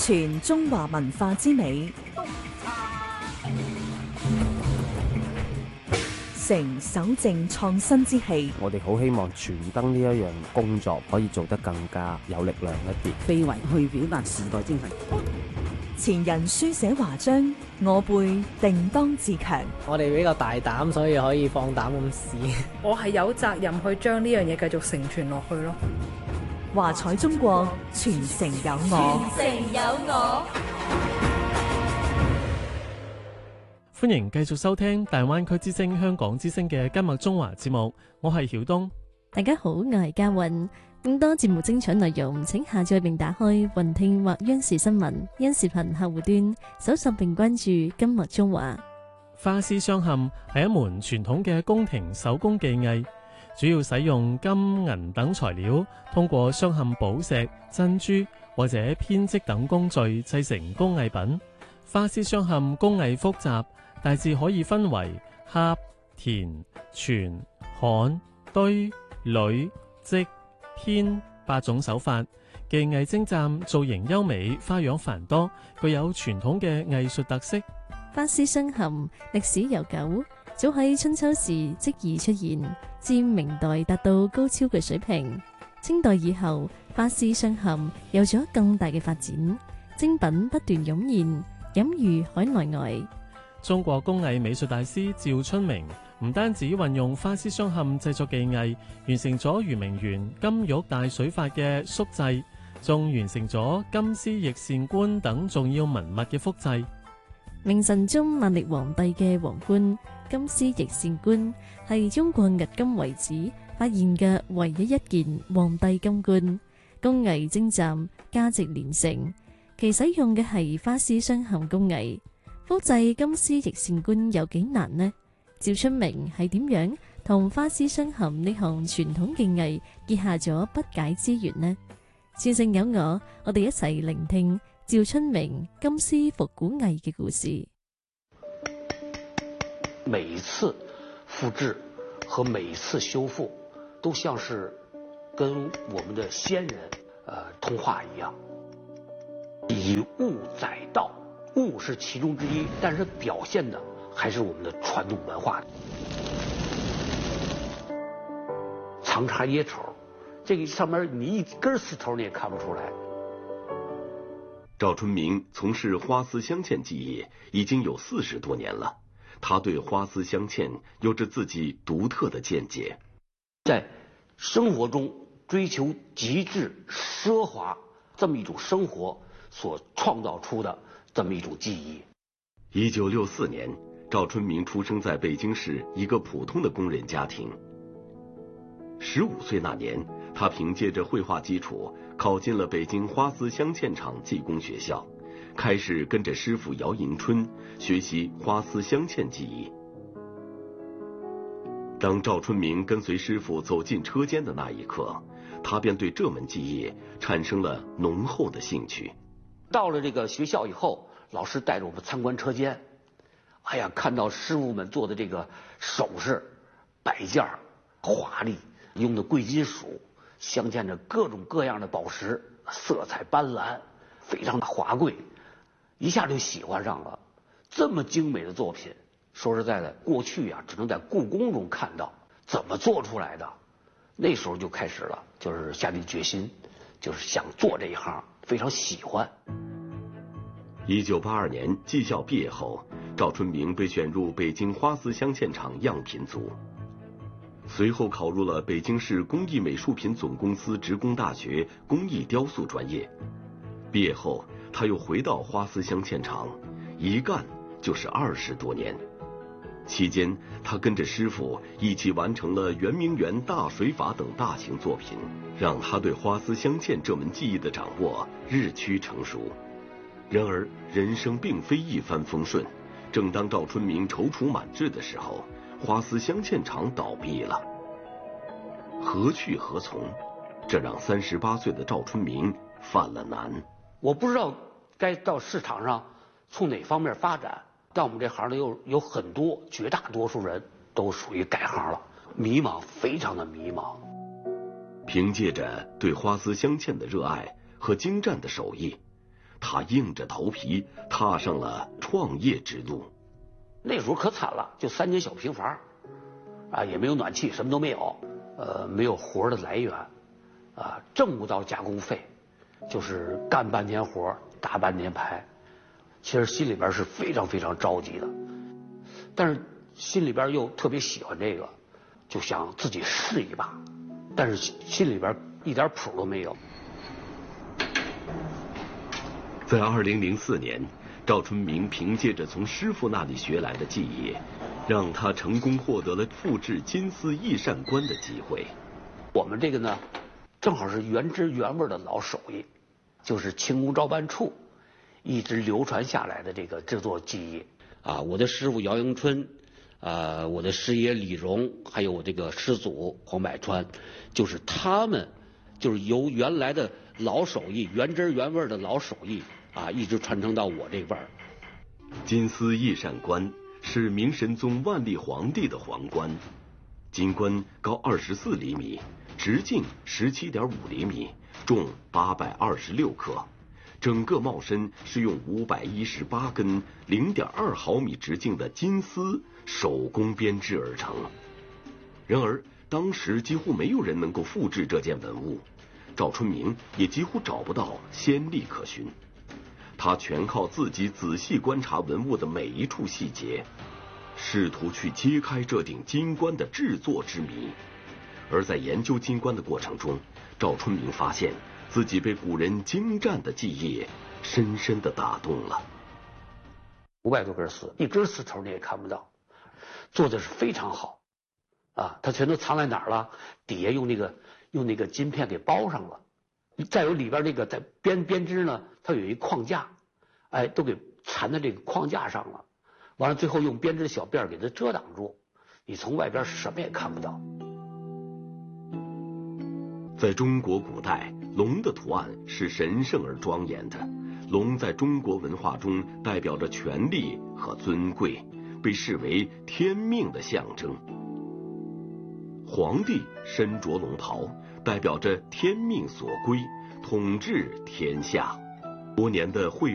傳中華文化之美，成守正創新之氣。 我哋好希望傳燈呢一樣工作可以做得更加有力量一啲， 非遺去表達時代精神。 前人書寫華章，我輩定當自強。 我哋比較大膽，所以可以放膽咁試。 我係有責任去將呢樣嘢繼續承傳落去咯。 華彩中國，傳承有我。 傳承有我。 歡迎繼續收聽大灣區之聲香港之聲嘅今日中華節目，我係曉東。 大家好，我係嘉韻。更多節目精彩內容，請下載並打開雲聽或央視新聞音視頻客戶端，搜索並關注今日中華。 花絲鑲嵌係一門傳統嘅宮廷手工技藝，主要使用金銀等材料，通過鑲嵌寶石、珍珠或者編織等工序製成工藝品。花絲鑲嵌工藝複雜，大致可以分為刻、填、傳、焊、堆、鋁、織、編8種手法，技藝精湛，造型優美，花樣繁多，具有傳統嘅藝術特色。 花絲鑲嵌歷史悠久，早喺春秋時即已出現，至明代達到高超嘅水平。清代以後，花絲鑲嵌有咗更大嘅發展，精品不斷湧現，僅如海內外。 中國工藝美術大師趙春明唔單止運用花絲鑲嵌製作技藝，完成咗圓明園金玉大水法嘅塑製，仲完成咗金絲翼扇冠等重要文物嘅複製。 明神宗萬曆皇帝嘅皇冠金絲翼扇冠係中國迄今為止發現嘅唯一一件皇帝金冠，工藝精湛，價值連城。其使用嘅係花絲鑲嵌工藝。複製金絲翼扇冠有幾難呢？趙春明係點樣同花絲鑲嵌呢項傳統技藝結下咗不解之緣呢？傳承有我哋一齊聆聽趙春明金絲復古藝嘅故事。 每一次複製和每一次修復，都像是跟我們的先人通話一樣，以物載道。物是其中之一，但是表現的還是我們的傳統文化。藏茶椰丑，這個上面你一根絲頭你也看不出來。 趙春明從事花絲鑲嵌技藝已經有40多年了，他對花絲鑲嵌有着自己獨特的見解。 在生活中追求極致奢華這麼一種生活所創造出的這麼一種技藝。 1964年，趙春明出生在北京市一個普通的工人家庭。15歲那年，他憑借着繪畫基礎，考進了北京花絲鑲嵌廠技工學校，開始跟着師傅姚迎春學習花絲鑲嵌技藝。當趙春明跟隨師傅走進車間的那一刻，他便對這門技藝產生了濃厚的興趣。 到了這個學校以後，老師帶着我們參觀車間，哎呀，看到師傅們做的這個首飾擺件華麗，用的貴金屬，鑲嵌着各種各樣的寶石，色彩斑斕，非常的華貴，一下就喜歡上了。這麼精美的作品，說實在的，過去啊只能在故宮中看到，怎麼做出來的？那時候就開始了，就是下定決心，就是想做這一行，非常喜歡。 1982年技校畢業後，趙春明被選入北京花絲鑲嵌廠樣品組，隨後考入了北京市工藝美術品總公司職工大學工藝雕塑專業。畢業後，他又回到花絲鑲嵌廠，一幹就是20多年。期間，他跟着師傅一起完成了圓明園大水法等大型作品，讓他對花絲鑲嵌這門技藝的掌握日趨成熟。然而，人生並非一帆風順。正當趙春明躊躇滿志的時候，花絲鑲嵌廠倒閉了。何去何從？這讓38歲的趙春明犯了難。 我不知道該到市場上從哪方面發展，但我們這行呢有很多絕大多數人都屬於改行了，迷茫，非常的迷茫。 憑借着對花絲鑲嵌的熱愛和精湛的手藝， 他硬着头皮踏上了创业之路。 那时候可惨了，就3间小平房，啊，也没有暖气，什么都没有，没有活的来源，啊，挣不到加工费，就是干半天活打半天牌，其实心里边是非常非常着急的，但是心里边又特别喜欢这个，就想自己试一把，但是心里边一点谱都没有。 在2004年，赵春明凭借着从师傅那里学来的技艺，让他成功获得了复制金丝翼扇冠的机会。 我们这个呢，正好是原汁原味的老手艺，就是清宫照办处一直流传下来的这个制作技艺啊。我的师傅姚迎春，我的师爷李荣，还有我这个师祖黄百川，就是他们，就是由原来的老手艺、原汁原味的老手艺啊，一直传承到我这辈儿。 金丝翼扇冠是明神宗万历皇帝的皇冠，金冠高24厘米，直径17.5厘米，重826克，整个帽身是用518根0.2毫米直径的金丝手工编织而成。然而当时几乎没有人能够复制这件文物，赵春明也几乎找不到先例可循。他全靠自己仔细观察文物的每一处细节，试图去揭开这顶金冠的制作之谜。而在研究金冠的过程中，赵春明发现自己被古人精湛的技艺深深地打动了。 500多根丝，一根丝头你也看不到，做的是非常好啊！它全都藏在哪儿了？底下用那个金片给包上了，再有里边那个在编织呢，它有一框架，哎，都给缠在这个框架上了。完了，最后用编织的小辫给它遮挡住，你从外边什么也看不到。 在中国古代，龙的图案是神圣而庄严的，龙在中国文化中代表着权力和尊贵，被视为天命的象征。皇帝身着龙袍，代表着天命所归，统治天下。多年的绘